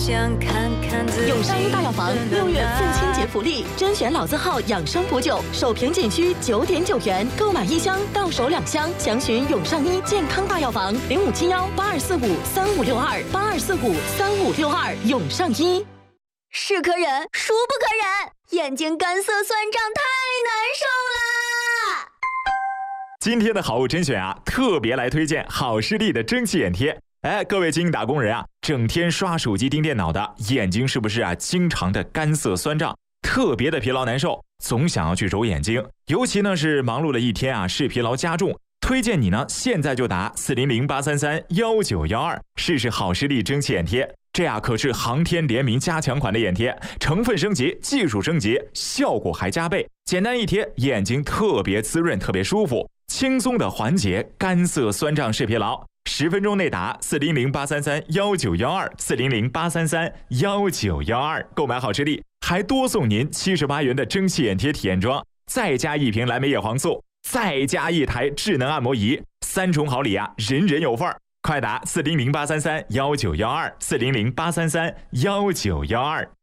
想看看自己。 永善医大药房6月父亲节福利，甄选老字号养生补酒，首瓶仅需9.9元，购买1箱到手2箱。详询永善医健康大药房05718245356282453562。永善医。 是可忍，孰不可忍？眼睛干涩酸胀，太难受啦！ 今天的好物甄选啊，特别来推荐好视力的蒸汽眼贴。各位精英打工人啊，整天刷手机盯电脑的眼睛是不是啊经常的干涩酸胀，特别的疲劳难受，总想要去揉眼睛？尤其呢是忙碌了一天啊，视疲劳加重，推荐你呢现在就打400-833-1912试试好视力蒸汽眼贴。这呀可是航天联名加强款的眼贴，成分升级，技术升级，效果还加倍。简单一贴，眼睛特别滋润，特别舒服，轻松的缓解干涩酸胀视疲劳。10分钟内打400-833-1912，400-833-1912，购买好视力还多送您78元的蒸汽眼贴体验装，再加1瓶蓝莓叶黄素，再加1台智能按摩仪，3重好礼啊，人人有份儿！快打400-833-1912，400-833-1912。